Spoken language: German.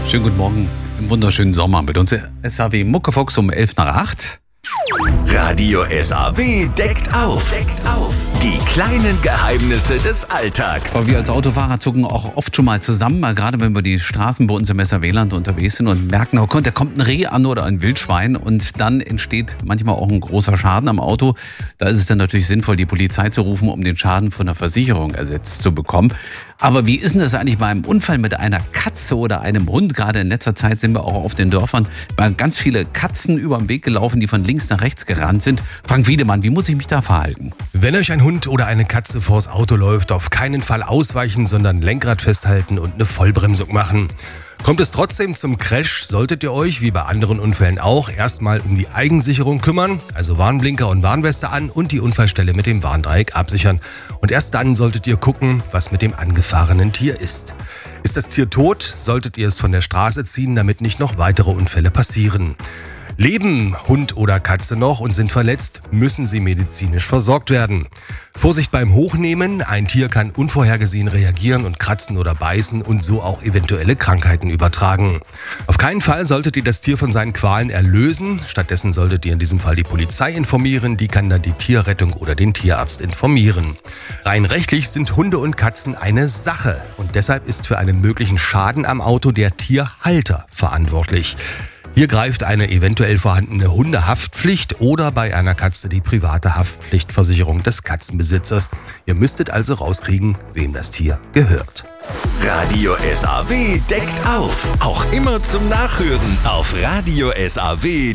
Schönen guten Morgen im wunderschönen Sommer mit uns. SAW Muckefuchs um 7:55. Radio SAW deckt auf. Die kleinen Geheimnisse des Alltags. Aber wir als Autofahrer zucken auch oft schon mal zusammen, mal gerade wenn wir die Straßen bei uns im SAW-Land unterwegs sind und merken, oh Gott, da kommt ein Reh an oder ein Wildschwein und dann entsteht manchmal auch ein großer Schaden am Auto. Da ist es dann natürlich sinnvoll, die Polizei zu rufen, um den Schaden von der Versicherung ersetzt zu bekommen. Aber wie ist denn das eigentlich bei einem Unfall mit einer Katze oder einem Hund? Gerade in letzter Zeit sind wir auch auf den Dörfern mal ganz viele Katzen über den Weg gelaufen, die von links nach rechts gerannt sind. Frank Wiedemann, wie muss ich mich da verhalten? Wenn euch ein Hund oder eine Katze vors Auto läuft, auf keinen Fall ausweichen, sondern Lenkrad festhalten und eine Vollbremsung machen. Kommt es trotzdem zum Crash, solltet ihr euch, wie bei anderen Unfällen auch, erstmal um die Eigensicherung kümmern, also Warnblinker und Warnweste an und die Unfallstelle mit dem Warndreieck absichern. Und erst dann solltet ihr gucken, was mit dem angefahrenen Tier ist. Ist das Tier tot, solltet ihr es von der Straße ziehen, damit nicht noch weitere Unfälle passieren. Leben Hund oder Katze noch und sind verletzt, müssen sie medizinisch versorgt werden. Vorsicht beim Hochnehmen, ein Tier kann unvorhergesehen reagieren und kratzen oder beißen und so auch eventuelle Krankheiten übertragen. Auf keinen Fall solltet ihr das Tier von seinen Qualen erlösen, stattdessen solltet ihr in diesem Fall die Polizei informieren, die kann dann die Tierrettung oder den Tierarzt informieren. Rein rechtlich sind Hunde und Katzen eine Sache und deshalb ist für einen möglichen Schaden am Auto der Tierhalter verantwortlich. Hier greift eine eventuell vorhandene Hundehaftpflicht oder bei einer Katze die private Haftpflichtversicherung des Katzenbesitzers. Ihr müsstet also rauskriegen, wem das Tier gehört. Radio SAW deckt auf. Auch immer zum Nachhören auf radiosaw.de.